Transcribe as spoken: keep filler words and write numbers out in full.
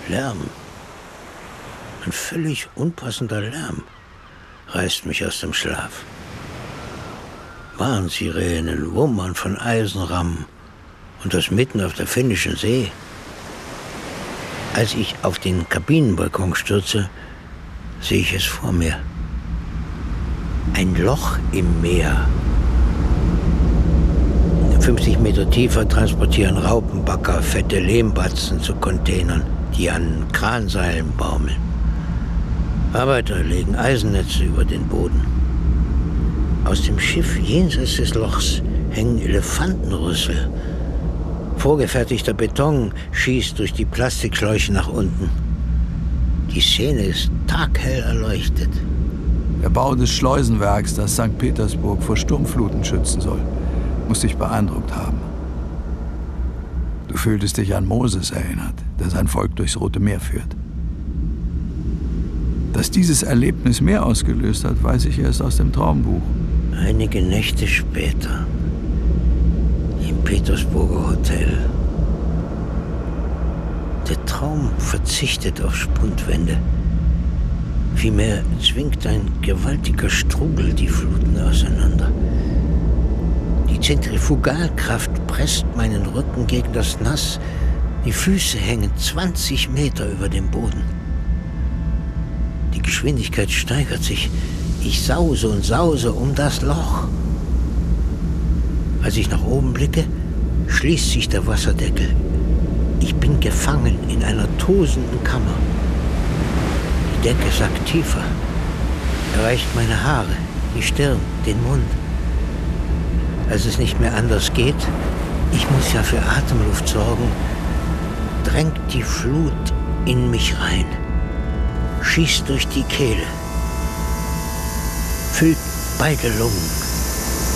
Lärm, ein völlig unpassender Lärm, reißt mich aus dem Schlaf. Warnsirenen wummern von Eisenrammen und das mitten auf der Finnischen See. Als ich auf den Kabinenbalkon stürze, sehe ich es vor mir. Ein Loch im Meer. fünfzig Meter tiefer transportieren Raupenbagger fette Lehmbatzen zu Containern, die an Kranseilen baumeln. Arbeiter legen Eisennetze über den Boden. Aus dem Schiff jenseits des Lochs hängen Elefantenrüssel. Vorgefertigter Beton schießt durch die Plastikschläuche nach unten. Die Szene ist taghell erleuchtet. Der Bau des Schleusenwerks, das Sankt Petersburg vor Sturmfluten schützen soll, muss dich beeindruckt haben. Du fühltest dich an Moses erinnert, der sein Volk durchs Rote Meer führt. Dass dieses Erlebnis mehr ausgelöst hat, weiß ich erst aus dem Traumbuch. Einige Nächte später, im Petersburger Hotel. Der Traum verzichtet auf Spundwände. Vielmehr zwingt ein gewaltiger Strudel die Fluten auseinander. Die Zentrifugalkraft presst meinen Rücken gegen das Nass. Die Füße hängen zwanzig Meter über dem Boden. Die Geschwindigkeit steigert sich. Ich sause und sause um das Loch. Als ich nach oben blicke, schließt sich der Wasserdeckel. Ich bin gefangen in einer tosenden Kammer. Die Decke sackt tiefer, erreicht meine Haare, die Stirn, den Mund. Als es nicht mehr anders geht, ich muss ja für Atemluft sorgen, drängt die Flut in mich rein, schießt durch die Kehle, füllt beide Lungen.